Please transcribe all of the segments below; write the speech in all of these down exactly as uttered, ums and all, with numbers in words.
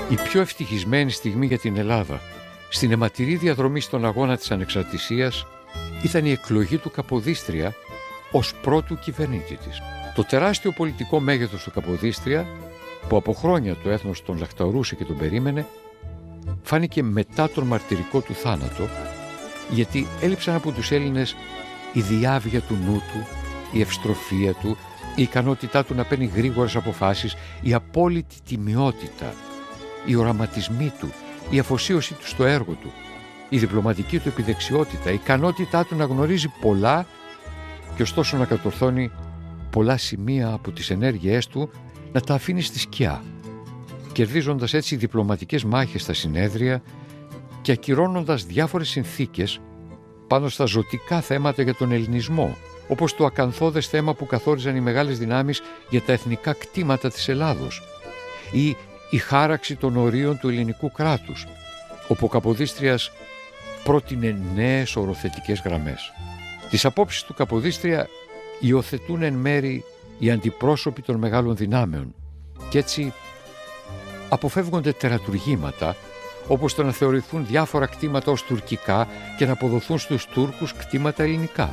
Η πιο ευτυχισμένη στιγμή για την Ελλάδα στην αιματηρή διαδρομή στον αγώνα της ανεξαρτησίας ήταν η εκλογή του Καποδίστρια ως πρώτου κυβερνήτη της. Το τεράστιο πολιτικό μέγεθος του Καποδίστρια, που από χρόνια το έθνος τον λαχταρούσε και τον περίμενε, φάνηκε μετά τον μαρτυρικό του θάνατο, γιατί έλειψαν από τους Έλληνες η διάβγεια του νου του, η ευστροφία του, η ικανότητά του να παίρνει γρήγορες αποφάσεις, η απόλυτη τιμιότητα, οι οραματισμοί του, η αφοσίωσή του στο έργο του, η διπλωματική του επιδεξιότητα, η ικανότητά του να γνωρίζει πολλά και ωστόσο να κατορθώνει πολλά σημεία από τις ενέργειές του να τα αφήνει στη σκιά, κερδίζοντας έτσι διπλωματικές μάχες στα συνέδρια και ακυρώνοντας διάφορες συνθήκες πάνω στα ζωτικά θέματα για τον ελληνισμό, όπως το ακανθώδες θέμα που καθόριζαν οι μεγάλες δυνάμεις για τα εθνικά κτήματα της Ελλάδος ή η χάραξη των ορίων του ελληνικού κράτους, όπου ο Καποδίστριας πρότεινε νέες οροθετικές γραμμές. Τις απόψεις του Καποδίστρια υιοθετούν εν μέρη οι αντιπρόσωποι των μεγάλων δυνάμεων και έτσι αποφεύγονται τερατουργήματα, όπως το να θεωρηθούν διάφορα κτήματα ως τουρκικά και να αποδοθούν στους Τούρκους κτήματα ελληνικά.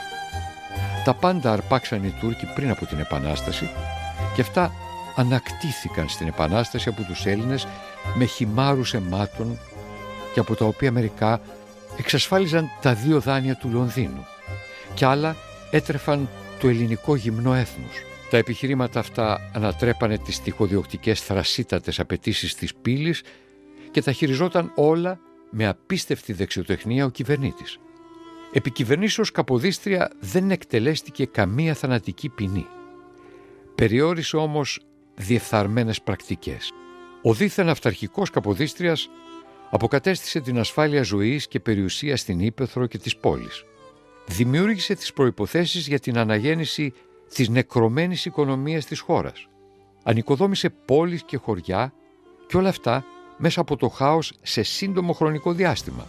Τα πάντα αρπάξαν οι Τούρκοι πριν από την Επανάσταση και αυτά ανακτήθηκαν στην Επανάσταση από τους Έλληνες με χυμάρους αιμάτων και από τα οποία μερικά εξασφάλιζαν τα δύο δάνεια του Λονδίνου κι άλλα έτρεφαν το ελληνικό γυμνό έθνος. Τα επιχειρήματα αυτά ανατρέπανε τις τυχοδιοκτικές θρασίτατες απαιτήσεις της πύλης και τα χειριζόταν όλα με απίστευτη δεξιοτεχνία ο κυβερνήτης. Επί κυβερνήσεως Καποδίστρια δεν εκτελέστηκε καμία θανατική ποινή. Περιόρισε όμως διεφθαρμένες πρακτικές. Ο δίθεν αυταρχικός Καποδίστριας αποκατέστησε την ασφάλεια ζωής και περιουσίας στην ύπαιθρο και της πόλης. Δημιούργησε τις προϋποθέσεις για την αναγέννηση της νεκρωμένης οικονομίας της χώρας. Ανοικοδόμησε πόλεις και χωριά και όλα αυτά μέσα από το χάος σε σύντομο χρονικό διάστημα.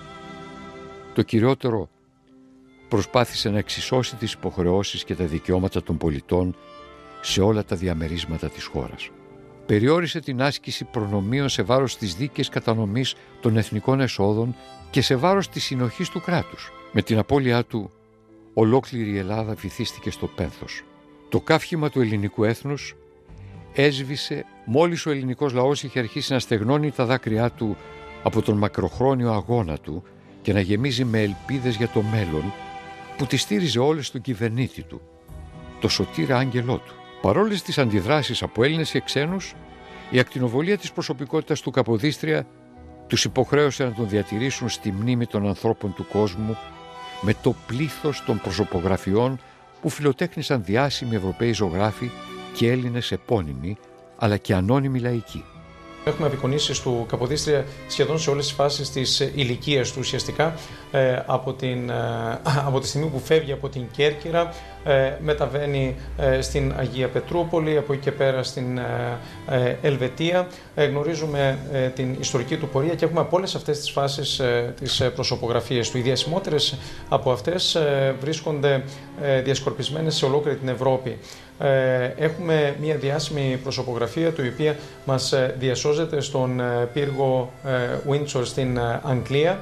Το κυριότερο, προσπάθησε να εξισώσει τις υποχρεώσεις και τα δικαιώματα των πολιτών σε όλα τα διαμερίσματα της χώρας. Περιόρισε την άσκηση προνομίων σε βάρος της δίκαιης κατανομής των εθνικών εσόδων και σε βάρος της συνοχής του κράτους. Με την απώλειά του, ολόκληρη η Ελλάδα βυθίστηκε στο πένθος. Το καύχημα του ελληνικού έθνους έσβησε μόλις ο ελληνικός λαός είχε αρχίσει να στεγνώνει τα δάκρυά του από τον μακροχρόνιο αγώνα του και να γεμίζει με ελπίδες για το μέλλον που τη στήριζε όλες στον κυβερνήτη του, το σωτήρα άγγελό του. Παρόλες τις αντιδράσεις από Έλληνες και ξένους, η ακτινοβολία της προσωπικότητας του Καποδίστρια τους υποχρέωσε να τον διατηρήσουν στη μνήμη των ανθρώπων του κόσμου με το πλήθος των προσωπογραφιών που φιλοτέχνησαν διάσημοι Ευρωπαίοι ζωγράφοι και Έλληνες επώνυμοι, αλλά και ανώνυμοι λαϊκοί. Έχουμε απεικονίσεις του Καποδίστρια σχεδόν σε όλες τις φάσεις της ηλικίας του ουσιαστικά, ε, από, την, ε, από τη στιγμή που φεύγει από την Κέρκυρα, ε, μεταβαίνει ε, στην Αγία Πετρούπολη, από εκεί και πέρα στην ε, ε, Ελβετία. Ε, γνωρίζουμε ε, την ιστορική του πορεία και έχουμε από όλες αυτές τις φάσεις ε, τις ε, προσωπογραφίες του. Οι διασημότερες από αυτές ε, βρίσκονται ε, διασκορπισμένες σε ολόκληρη την Ευρώπη. Έχουμε μια διάσημη προσωπογραφία του, η οποία μας διασώζεται στον πύργο Windsor στην Αγγλία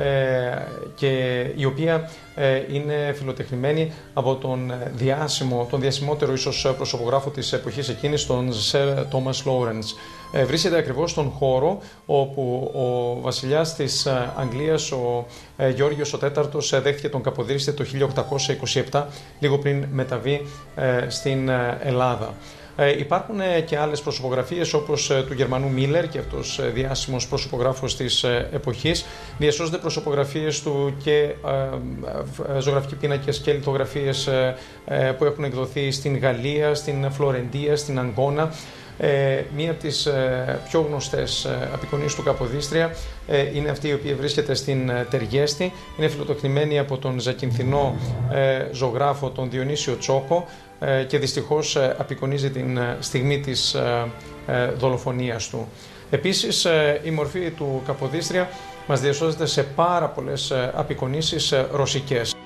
και η οποία είναι φιλοτεχνημένη από τον διάσημο, τον διασημότερο ίσως προσωπογράφο της εποχής εκείνης, τον Sir Thomas Lawrence. Βρίσκεται ακριβώς στον χώρο όπου ο βασιλιάς της Αγγλίας, ο Γεώργιος ο Τέταρτος, δέχτηκε τον Καποδίστρια το χίλια οκτακόσια είκοσι επτά, λίγο πριν μεταβεί στην Ελλάδα. Ε, υπάρχουν και άλλες προσωπογραφίες όπως του Γερμανού Μίλερ, και αυτός διάσημος προσωπογράφος της εποχής. Διασώζονται προσωπογραφίες του και ε, ε, ζωγραφικοί πίνακες και λιθογραφίες ε, ε, που έχουν εκδοθεί στην Γαλλία, στην Φλωρεντία, στην Αγκώνα. Ε, μία από τις ε, πιο γνωστές ε, απεικονίσεις του Καποδίστρια ε, είναι αυτή η οποία βρίσκεται στην ε, Τεργέστη. Είναι φιλοτεχνημένη από τον Ζακυνθινό ε, ζωγράφο, τον Διονύσιο Τσόκο, ε, και δυστυχώς ε, απεικονίζει την ε, στιγμή της ε, ε, δολοφονίας του. Επίσης, ε, η μορφή του Καποδίστρια μας διασώζεται σε πάρα πολλές ε, απεικονίσεις ε, ρωσικές.